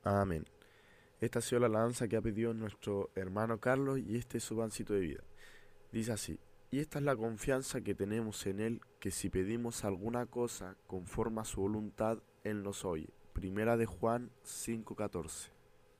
Amén. Esta ha sido la alabanza que ha pedido nuestro hermano Carlos y este es su pancito de vida. Dice así: y esta es la confianza que tenemos en Él, que si pedimos alguna cosa conforme a su voluntad, Él nos oye. Primera de Juan 5:14.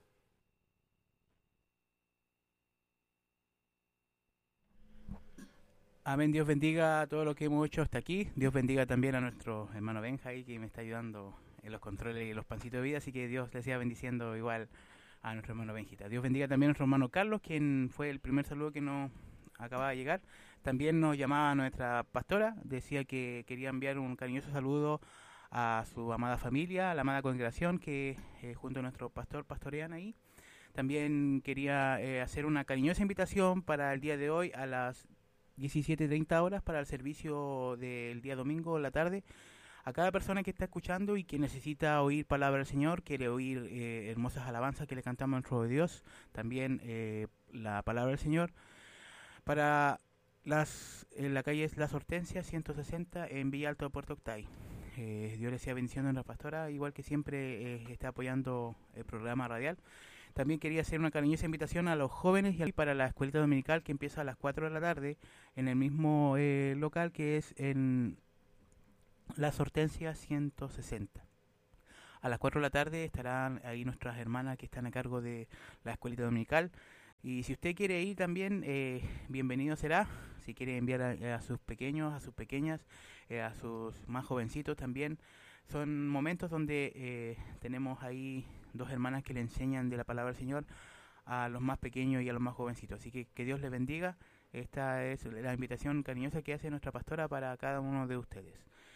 Amén, Dios bendiga todo lo que hemos hecho hasta aquí. Dios bendiga también a nuestro hermano Benja ahí que me está ayudando en los controles y los pancitos de vida. Así que Dios le siga bendiciendo igual a nuestro hermano Benjita. Dios bendiga también a nuestro hermano Carlos, quien fue el primer saludo que nos acaba de llegar. También nos llamaba nuestra pastora, decía que quería enviar un cariñoso saludo a su amada familia, a la amada congregación que junto a nuestro pastor pastorean ahí. También quería hacer una cariñosa invitación para el día de hoy a las 17:30 horas para el servicio del día domingo en la tarde. A cada persona que está escuchando y que necesita oír palabra del Señor, quiere oír hermosas alabanzas que le cantamos a nuestro Dios, también la palabra del Señor, para en la calle Las Hortensias 160 en Villa Alto de Puerto Octay. Dios le sea bendiciendo a nuestra pastora, igual que siempre está apoyando el programa radial. También quería hacer una cariñosa invitación a los jóvenes y para la escuelita dominical que empieza a las 4 de la tarde en el mismo local que es en Las Hortensias 160. A las 4 de la tarde estarán ahí nuestras hermanas que están a cargo de la escuelita dominical. Y si usted quiere ir también, bienvenido será. Si quiere enviar a sus pequeños, a sus pequeñas, a sus más jovencitos también. Son momentos donde tenemos ahí dos hermanas que le enseñan de la palabra del Señor a los más pequeños y a los más jovencitos. Así que Dios les bendiga. Esta es la invitación cariñosa que hace nuestra pastora para cada uno de ustedes.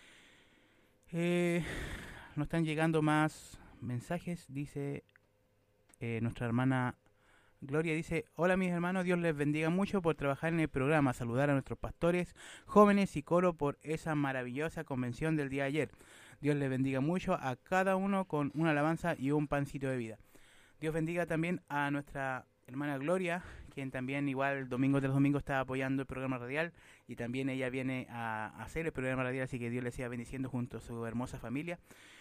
Nos están llegando más mensajes. Dice nuestra hermana Gloria, dice: hola mis hermanos, Dios les bendiga mucho por trabajar en el programa, saludar a nuestros pastores, jóvenes y coro por esa maravillosa convención del día de ayer. Dios les bendiga mucho a cada uno con una alabanza y un pancito de vida. Dios bendiga también a nuestra hermana Gloria, quien también igual domingo tras domingo está apoyando el programa radial y también ella viene a hacer el programa radial, así que Dios le siga bendiciendo junto a su hermosa familia.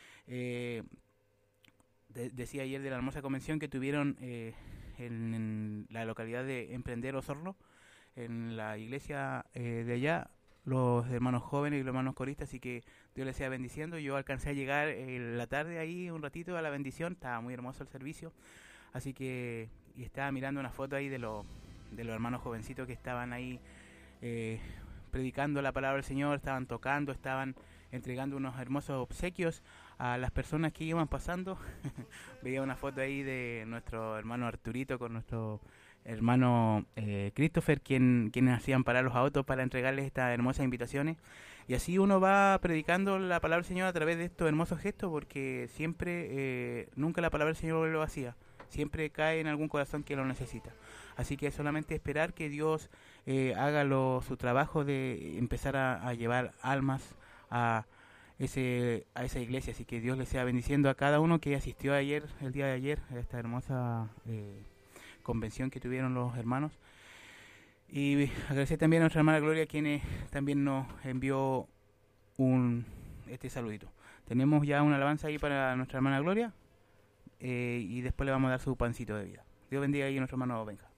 Decía ayer de la hermosa convención que tuvieron en la localidad de Emprender Osorno, en la iglesia de allá, los hermanos jóvenes y los hermanos coristas, así que Dios les sea bendiciendo. Yo alcancé a llegar en la tarde ahí un ratito a la bendición, estaba muy hermoso el servicio, así que y estaba mirando una foto ahí de los hermanos jovencitos que estaban ahí predicando la palabra del Señor, estaban tocando, estaban entregando unos hermosos obsequios a las personas que iban pasando. Veía una foto ahí de nuestro hermano Arturito con nuestro hermano Christopher, quienes hacían parar los autos para entregarles estas hermosas invitaciones. Y así uno va predicando la palabra del Señor a través de estos hermosos gestos, porque siempre, nunca la palabra del Señor lo hacía. Siempre cae en algún corazón que lo necesita. Así que solamente esperar que Dios haga su trabajo de empezar a llevar almas a esa iglesia. Así que Dios les sea bendiciendo a cada uno que asistió ayer, el día de ayer, a esta hermosa convención que tuvieron los hermanos. Y agradecer también a nuestra hermana Gloria, quien también nos envió este saludito. Tenemos ya una alabanza ahí para nuestra hermana Gloria y después le vamos a dar su pancito de vida. Dios bendiga ahí a nuestro hermano Benja.